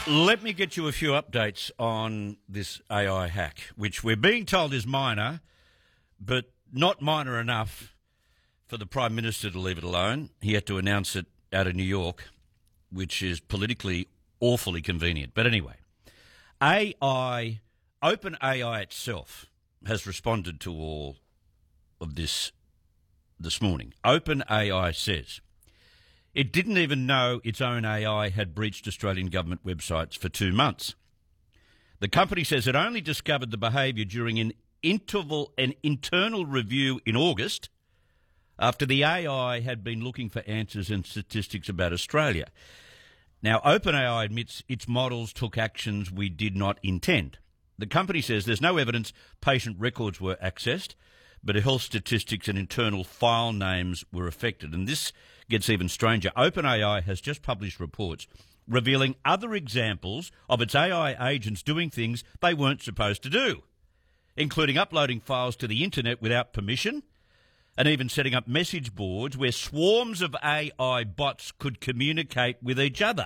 Let me get you a few updates on this AI hack, which we're being told is minor, but not minor enough for the Prime Minister to leave it alone. He had to announce it out of New York, which is politically awfully convenient. But anyway, OpenAI itself has responded to all of this morning. OpenAI says it didn't even know its own AI had breached Australian government websites for 2 months. The company says it only discovered the behaviour during an internal review in August after the AI had been looking for answers and statistics about Australia. Now, OpenAI admits its models took actions we did not intend. The company says there's no evidence patient records were accessed, but health statistics and internal file names were affected. And this gets even stranger. OpenAI has just published reports revealing other examples of its AI agents doing things they weren't supposed to do, including uploading files to the internet without permission and even setting up message boards where swarms of AI bots could communicate with each other.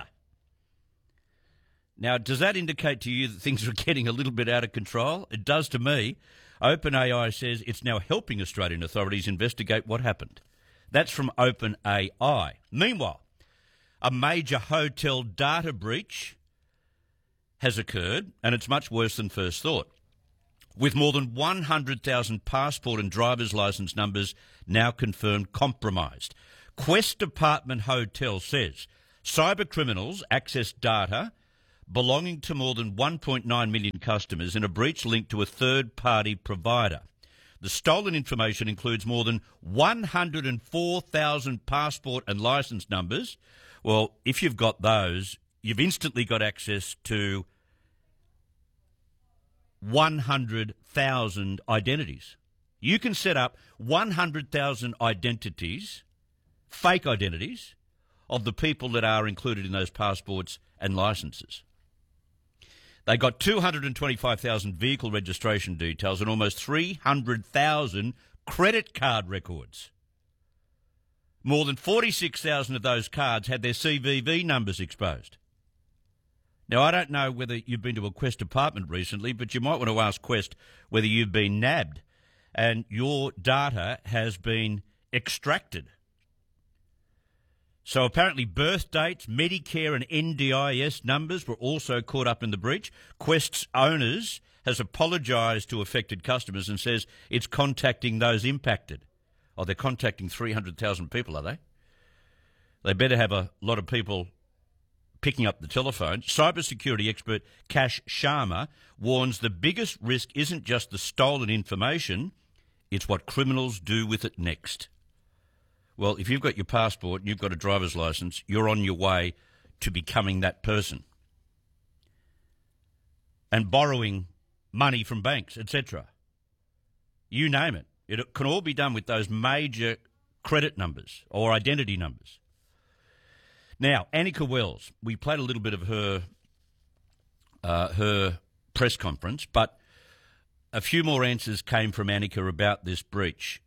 Now, does that indicate to you that things are getting a little bit out of control? It does to me. OpenAI says it's now helping Australian authorities investigate what happened. That's from OpenAI. Meanwhile, a major hotel data breach has occurred, and it's much worse than first thought, with more than 100,000 passport and driver's licence numbers now confirmed compromised. Quest Apartment Hotel says cyber criminals accessed data belonging to more than 1.9 million customers in a breach linked to a third-party provider. The stolen information includes more than 104,000 passport and licence numbers. Well, if you've got those, you've instantly got access to 100,000 identities. You can set up 100,000 identities, fake identities, of the people that are included in those passports and licences. They got 225,000 vehicle registration details and almost 300,000 credit card records. More than 46,000 of those cards had their CVV numbers exposed. Now, I don't know whether you've been to a Quest apartment recently, but you might want to ask Quest whether you've been nabbed and your data has been extracted. So apparently birth dates, Medicare and NDIS numbers were also caught up in the breach. Quest's owners has apologised to affected customers and says it's contacting those impacted. Oh, they're contacting 300,000 people, are they? They better have a lot of people picking up the telephone. Cybersecurity expert Kash Sharma warns the biggest risk isn't just the stolen information, it's what criminals do with it next. Well, if you've got your passport and you've got a driver's licence, you're on your way to becoming that person and borrowing money from banks, etc. You name it. It can all be done with those major credit numbers or identity numbers. Now, Annika Wells, we played a little bit of her press conference, but a few more answers came from Annika about this breach.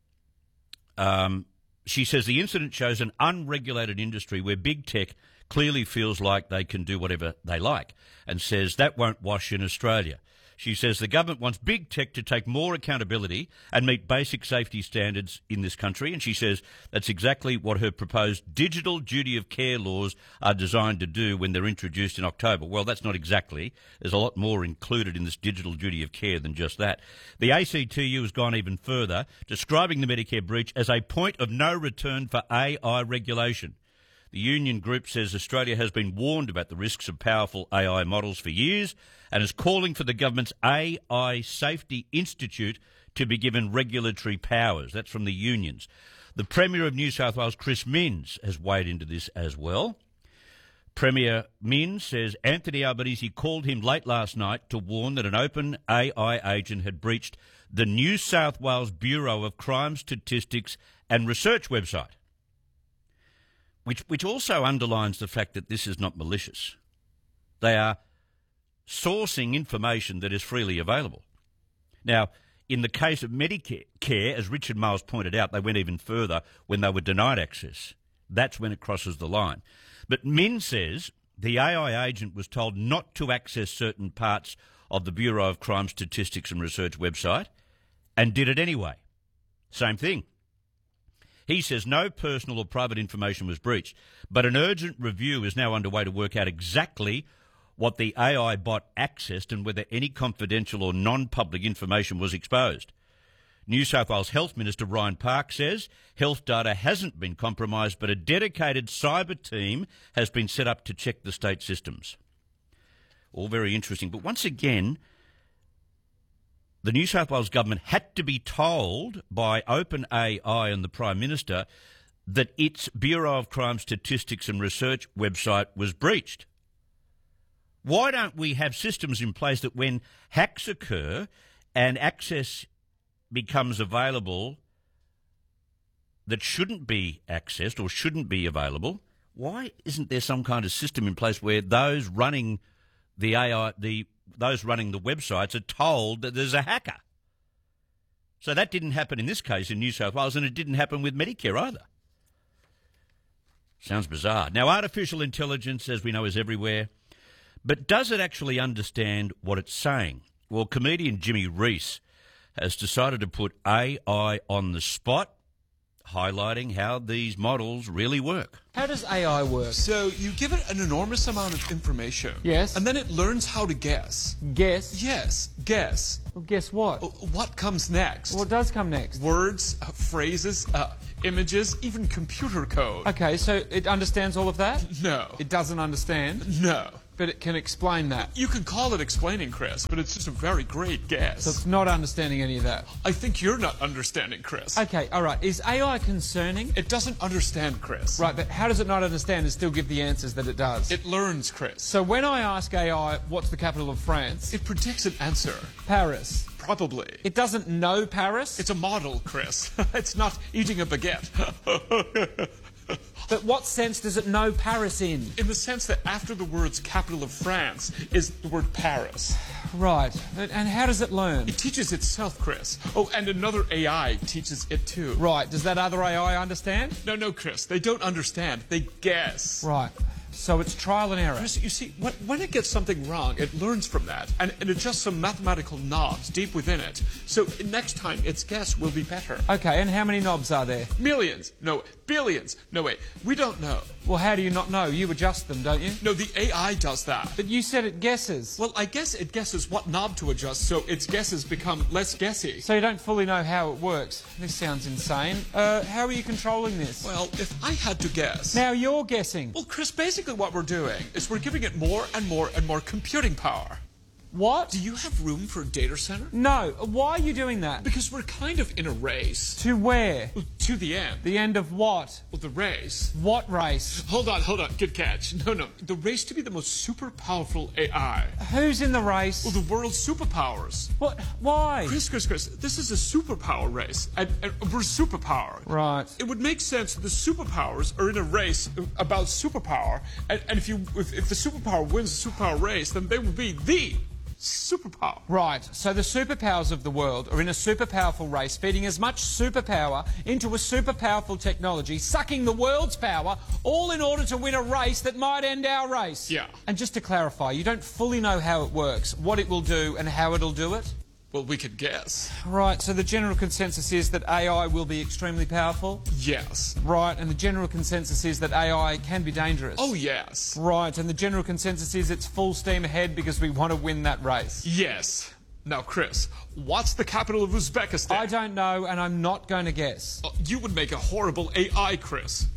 She says the incident shows an unregulated industry where big tech clearly feels like they can do whatever they like and says that won't wash in Australia. She says the government wants big tech to take more accountability and meet basic safety standards in this country, and she says that's exactly what her proposed digital duty of care laws are designed to do when they're introduced in October. Well, that's not exactly. There's a lot more included in this digital duty of care than just that. The ACTU has gone even further, describing the Medicare breach as a point of no return for AI regulation. The union group says Australia has been warned about the risks of powerful AI models for years and is calling for the government's AI Safety Institute to be given regulatory powers. That's from the unions. The Premier of New South Wales, Chris Minns, has weighed into this as well. Premier Minns says Anthony Albanese called him late last night to warn that an open AI agent had breached the New South Wales Bureau of Crime Statistics and Research website. Which also underlines the fact that this is not malicious. They are sourcing information that is freely available. Now, in the case of Medicare, as Richard Miles pointed out, they went even further when they were denied access. That's when it crosses the line. But Min says the AI agent was told not to access certain parts of the Bureau of Crime Statistics and Research website and did it anyway. Same thing. He says no personal or private information was breached, but an urgent review is now underway to work out exactly what the AI bot accessed and whether any confidential or non-public information was exposed. New South Wales Health Minister Ryan Park says health data hasn't been compromised, but a dedicated cyber team has been set up to check the state systems. All very interesting. But once again, the New South Wales government had to be told by OpenAI and the Prime Minister that its Bureau of Crime Statistics and Research website was breached. Why don't we have systems in place that when hacks occur and access becomes available that shouldn't be accessed or shouldn't be available, why isn't there some kind of system in place where those running the AI, those running the websites are told that there's a hacker? So that didn't happen in this case in New South Wales, and it didn't happen with Medicare either. Sounds bizarre. Now, artificial intelligence, as we know, is everywhere. But does it actually understand what it's saying? Well, comedian Jimmy Reese has decided to put AI on the spot, highlighting how these models really work. How does AI work? So you give it an enormous amount of information. Yes. And then it learns how to guess. Guess? Yes, guess. Well, guess what? What comes next? What does come next? Words, phrases, images, even computer code. Okay, so it understands all of that? No. It doesn't understand? No. But it can explain that. You can call it explaining, Chris, but it's just a very great guess. So it's not understanding any of that. I think you're not understanding, Chris. Okay, all right. Is AI concerning? It doesn't understand, Chris. Right, but how does it not understand and still give the answers that it does? It learns, Chris. So when I ask AI, what's the capital of France? It predicts an answer. Paris. Probably. It doesn't know Paris? It's a model, Chris. It's not eating a baguette. But what sense does it know Paris in? In the sense that after the words capital of France is the word Paris. Right. And how does it learn? It teaches itself, Chris. Oh, and another AI teaches it too. Right. Does that other AI understand? No, Chris. They don't understand. They guess. Right. So it's trial and error. Chris, you see, when it gets something wrong, it learns from that and adjusts some mathematical knobs deep within it. So next time, its guess will be better. Okay, and how many knobs are there? Millions. No, billions. No, wait. We don't know. Well, how do you not know? You adjust them, don't you? No, the AI does that. But you said it guesses. Well, I guess it guesses what knob to adjust, so its guesses become less guessy. So you don't fully know how it works. This sounds insane. How are you controlling this? Well, if I had to guess... Now you're guessing. Well, Chris, basically what we're doing is we're giving it more and more and more computing power. What? Do you have room for a data center? No. Why are you doing that? Because we're kind of in a race. To where? To the end. The end of what? Well, the race. What race? Hold on. Good catch. No. The race to be the most super powerful AI. Who's in the race? Well, the world's superpowers. What? Why? Chris, this is a superpower race, and we're superpower. Right. It would make sense that the superpowers are in a race about superpower, and if the superpower wins the superpower race, then they will be the superpower. Right, so the superpowers of the world are in a super powerful race, feeding as much superpower into a super powerful technology, sucking the world's power, all in order to win a race that might end our race. Yeah. And just to clarify, you don't fully know how it works, what it will do and how it'll do it? Well, we could guess. Right, so the general consensus is that AI will be extremely powerful? Yes. Right, and the general consensus is that AI can be dangerous? Oh, yes. Right, and the general consensus is it's full steam ahead because we want to win that race? Yes. Now, Chris, what's the capital of Uzbekistan? I don't know, and I'm not going to guess. You would make a horrible AI, Chris.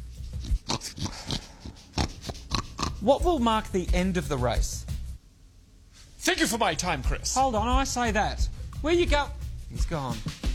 What will mark the end of the race? Thank you for my time, Chris. Hold on, I say that. Where you go? He's gone.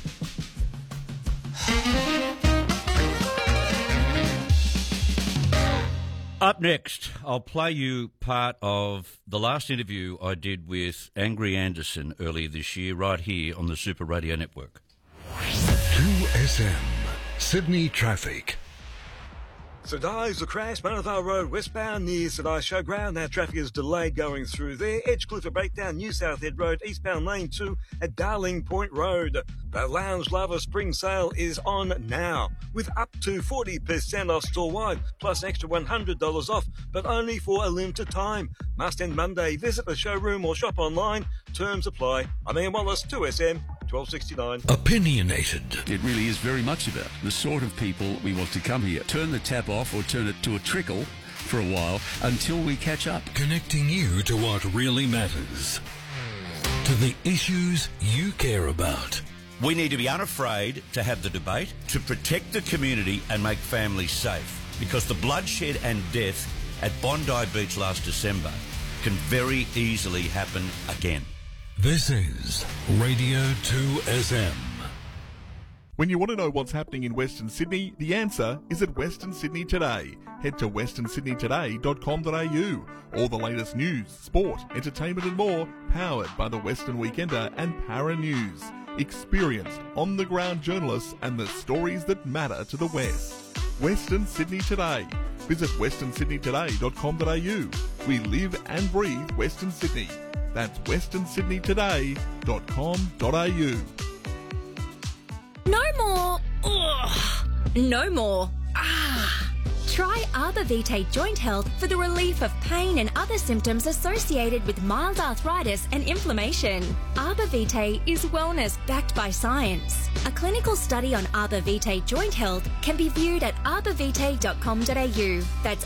Up next, I'll play you part of the last interview I did with Angry Anderson earlier this year, right here on the Super Radio Network. 2SM, Sydney Traffic. Sedai's a crash, Manavale Road westbound near Sedai Showground. Now traffic is delayed going through there. Edgecliff a breakdown, New South Head Road, eastbound lane 2 at Darling Point Road. The Lounge Lover Spring Sale is on now with up to 40% off store-wide, plus an extra $100 off, but only for a limited time. Must end Monday. Visit the showroom or shop online. Terms apply. I'm Ian Wallace, 2SM. 1269. Opinionated. It really is very much about the sort of people we want to come here. Turn the tap off or turn it to a trickle for a while until we catch up. Connecting you to what really matters. To the issues you care about. We need to be unafraid to have the debate, to protect the community and make families safe, because the bloodshed and death at Bondi Beach last December can very easily happen again. This is Radio 2SM. When you want to know what's happening in Western Sydney, the answer is at Western Sydney Today. Head to westernsydneytoday.com.au. All the latest news, sport, entertainment and more, powered by the Western Weekender and Para News. Experienced, on-the-ground journalists and the stories that matter to the West. Western Sydney Today. Visit westernsydneytoday.com.au. We live and breathe Western Sydney. That's westernsydneytoday.com.au. No more. Ugh. No more. Try Arbor Vitae Joint Health for the relief of pain and other symptoms associated with mild arthritis and inflammation. Arbor Vitae is wellness backed by science. A clinical study on Arbor Vitae Joint Health can be viewed at arborvitae.com.au. That's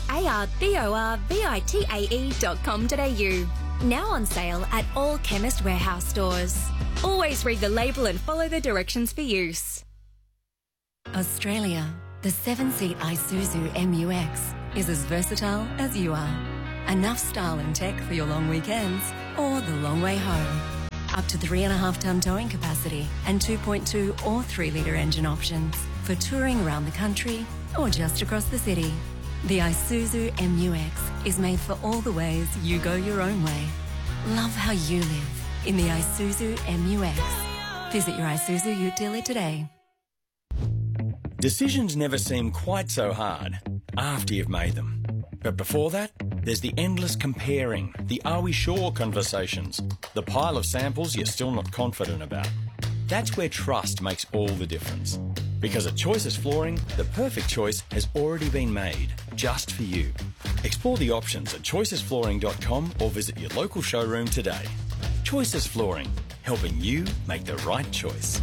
arborvitae.com.au. Now on sale at all Chemist Warehouse stores. Always read the label and follow the directions for use. Australia. The 7-seat Isuzu MU-X is as versatile as you are. Enough style and tech for your long weekends or the long way home. Up to 3.5-tonne towing capacity and 2.2 or 3-litre engine options for touring around the country or just across the city. The Isuzu MU-X is made for all the ways you go your own way. Love how you live in the Isuzu MU-X. Visit your Isuzu Ute dealer today. Decisions never seem quite so hard after you've made them. But before that, there's the endless comparing, the are we sure conversations, the pile of samples you're still not confident about. That's where trust makes all the difference. Because at Choices Flooring, the perfect choice has already been made, just for you. Explore the options at choicesflooring.com or visit your local showroom today. Choices Flooring, helping you make the right choice.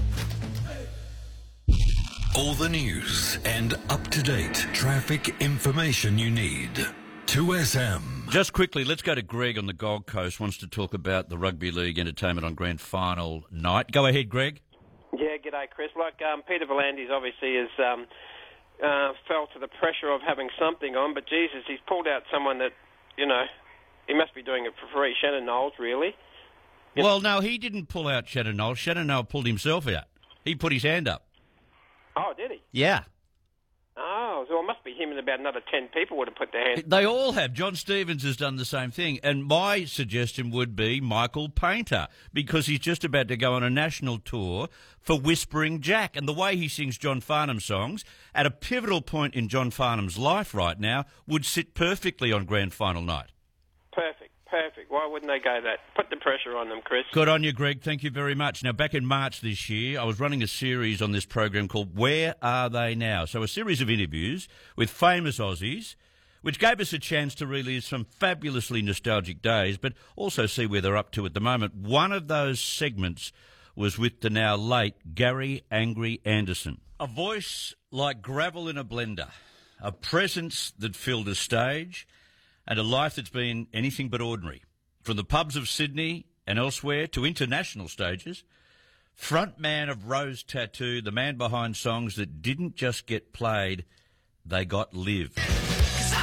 All the news and up-to-date traffic information you need. 2SM. Just quickly, let's go to Greg on the Gold Coast. Wants to talk about the Rugby League entertainment on grand final night. Go ahead, Greg. Yeah, g'day, Chris. Like, Peter V'landys obviously has fell to the pressure of having something on, but Jesus, he's pulled out someone that, you know, he must be doing it for free. Shannon Knowles, really? Well, no, he didn't pull out Shannon Knowles. Shannon Knowles pulled himself out. He put his hand up. Oh, did he? Yeah. Oh, so it must be him and about another 10 people would have put their hand. They all have. John Stevens has done the same thing. And my suggestion would be Michael Painter, because he's just about to go on a national tour for Whispering Jack. And the way he sings John Farnham songs, at a pivotal point in John Farnham's life right now, would sit perfectly on grand final night. Perfect. Why wouldn't they go that? Put the pressure on them, Chris. Good on you, Greg. Thank you very much. Now, back in March this year, I was running a series on this program called Where Are They Now? So a series of interviews with famous Aussies, which gave us a chance to relive some fabulously nostalgic days, but also see where they're up to at the moment. One of those segments was with the now late Gary Angry Anderson. A voice like gravel in a blender, a presence that filled a stage, and a life that's been anything but ordinary. From the pubs of Sydney and elsewhere to international stages, front man of Rose Tattoo, the man behind songs that didn't just get played, they got lived. 'Cause